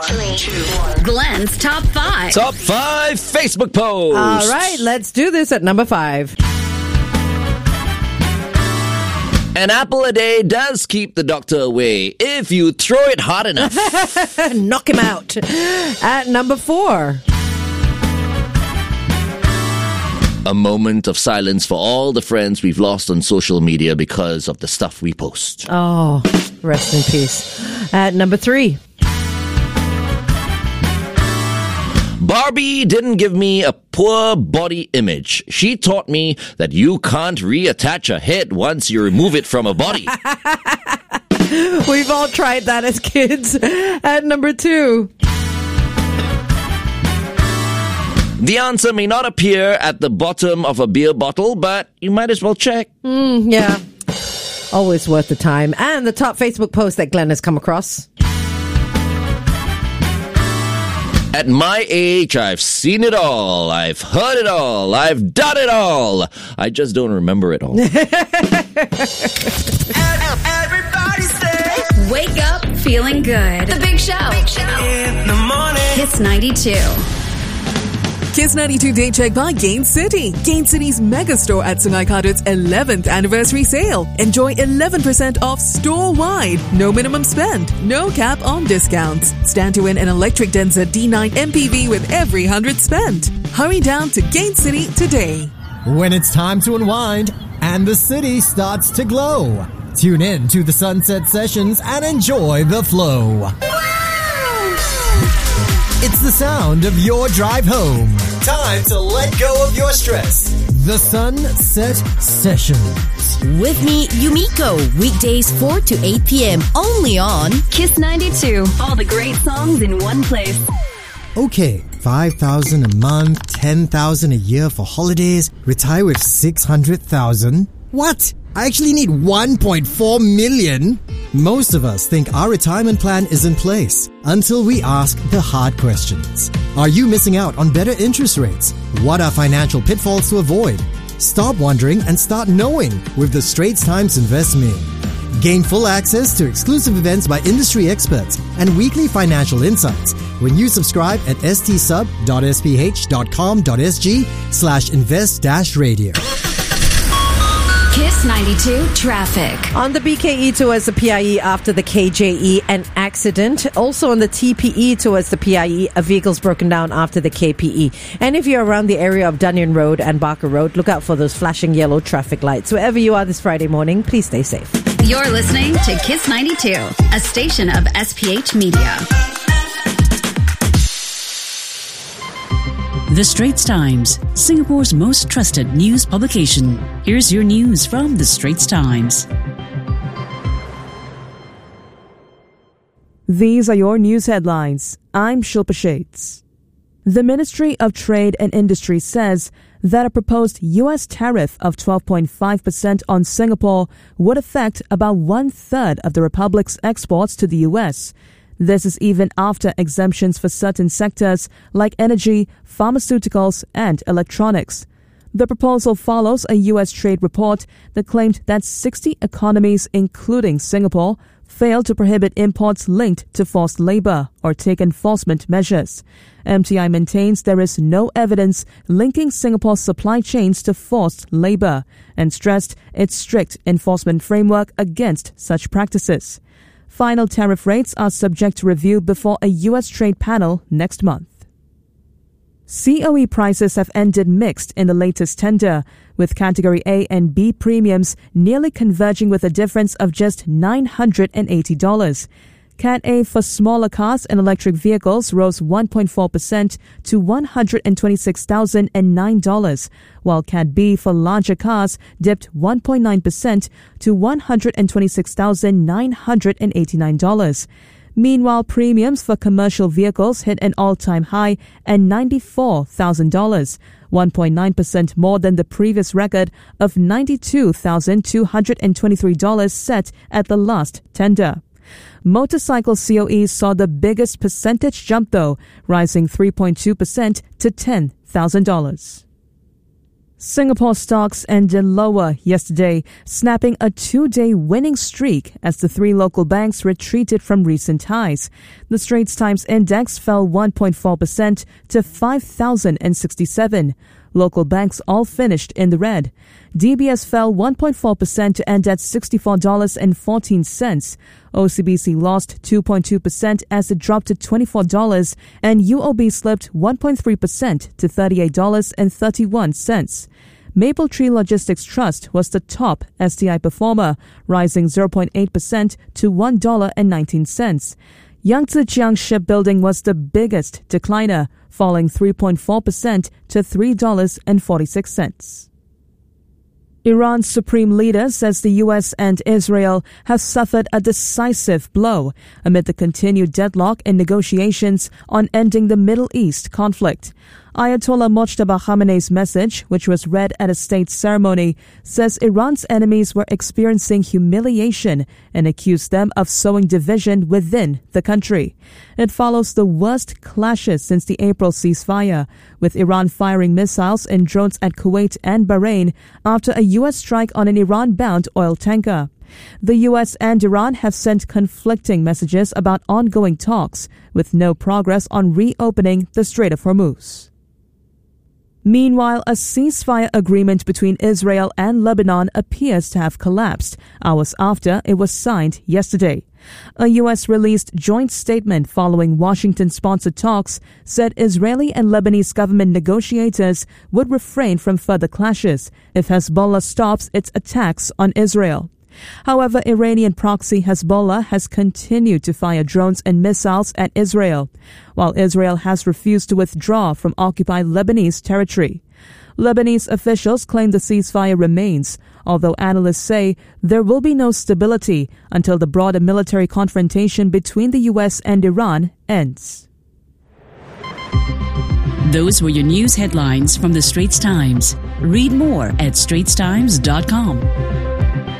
Glenn's Top 5. Top 5 Facebook posts. All right, let's do this at number 5. An apple a day does keep the doctor away if you throw it hard enough. Knock him out. At number 4. A moment of silence for all the friends we've lost on social media because of the stuff we post. Oh, rest in peace. At number 3. Barbie didn't give me a poor body image. She taught me that you can't reattach a head once you remove it from a body. We've all tried that as kids. At number 2. The answer may not appear at the bottom of a beer bottle, but you might as well check. Yeah. Always worth the time. And the top Facebook post that Glenn has come across. At my age, I've seen it all. I've heard it all. I've done it all. I just don't remember it all. Everybody say, wake up feeling good. The Big Show. In the morning. Kiss 92. Kiss 92 Day Check by Gain City. Gain City's mega store at Sungai Kadut's 11th anniversary sale. Enjoy 11% off store-wide. No minimum spend. No cap on discounts. Stand to win an electric Denza D9 MPV with every 100 spent. Hurry down to Gain City today. When it's time to unwind and the city starts to glow, tune in to the Sunset Sessions and enjoy the flow. It's the sound of your drive home. Time to let go of your stress. The Sunset Sessions. With me, Yumiko. Weekdays 4 to 8 p.m. Only on Kiss 92. All the great songs in one place. Okay, 5,000 a month, 10,000 a year for holidays, retire with 600,000. What? I actually need 1.4 million? Most of us think our retirement plan is in place until we ask the hard questions. Are you missing out on better interest rates? What are financial pitfalls to avoid? Stop wondering and start knowing with the Straits Times Invest Me. Gain full access to exclusive events by industry experts and weekly financial insights when you subscribe at stsub.sph.com.sg/invest-radio. Kiss 92 traffic. On the BKE towards the PIE after the KJE, an accident. Also on the TPE towards the PIE, a vehicle's broken down after the KPE. And if you're around the area of Dunyan Road and Barker Road, look out for those flashing yellow traffic lights. Wherever you are this Friday morning, please stay safe. You're listening to Kiss 92, a station of SPH Media. The Straits Times, Singapore's most trusted news publication. Here's your news from The Straits Times. These are your news headlines. I'm Shilpa Shades. The Ministry of Trade and Industry says that a proposed U.S. tariff of 12.5% on Singapore would affect about 1/3 of the Republic's exports to the U.S. This is even after exemptions for certain sectors like energy, pharmaceuticals, and electronics. The proposal follows a U.S. trade report that claimed that 60 economies, including Singapore, failed to prohibit imports linked to forced labor or take enforcement measures. MTI maintains there is no evidence linking Singapore's supply chains to forced labor and stressed its strict enforcement framework against such practices. Final tariff rates are subject to review before a U.S. trade panel next month. COE prices have ended mixed in the latest tender, with Category A and B premiums nearly converging with a difference of just $980. Cat A for smaller cars and electric vehicles rose 1.4% to $126,009, while Cat B for larger cars dipped 1.9% to $126,989. Meanwhile, premiums for commercial vehicles hit an all-time high at $94,000, 1.9% more than the previous record of $92,223 set at the last tender. Motorcycle COEs saw the biggest percentage jump though, rising 3.2% to $10,000. Singapore stocks ended lower yesterday, snapping a 2-day winning streak as the three local banks retreated from recent highs. The Straits Times Index fell 1.4% to 5,067. Local banks all finished in the red. DBS fell 1.4% to end at $64.14. OCBC lost 2.2% as it dropped to $24, and UOB slipped 1.3% to $38.31. Mapletree Logistics Trust was the top STI performer, rising 0.8% to $1.19. Yangtze-Jiang Shipbuilding was the biggest decliner, falling 3.4% to $3.46. Iran's supreme leader says the U.S. and Israel have suffered a decisive blow amid the continued deadlock in negotiations on ending the Middle East conflict. Ayatollah Mojtaba Khamenei's message, which was read at a state ceremony, says Iran's enemies were experiencing humiliation and accused them of sowing division within the country. It follows the worst clashes since the April ceasefire, with Iran firing missiles and drones at Kuwait and Bahrain after a U.S. strike on an Iran-bound oil tanker. The U.S. and Iran have sent conflicting messages about ongoing talks, with no progress on reopening the Strait of Hormuz. Meanwhile, a ceasefire agreement between Israel and Lebanon appears to have collapsed hours after it was signed yesterday. A U.S.-released joint statement following Washington-sponsored talks said Israeli and Lebanese government negotiators would refrain from further clashes if Hezbollah stops its attacks on Israel. However, Iranian proxy Hezbollah has continued to fire drones and missiles at Israel, while Israel has refused to withdraw from occupied Lebanese territory. Lebanese officials claim the ceasefire remains, although analysts say there will be no stability until the broader military confrontation between the U.S. and Iran ends. Those were your news headlines from the Straits Times. Read more at straitstimes.com.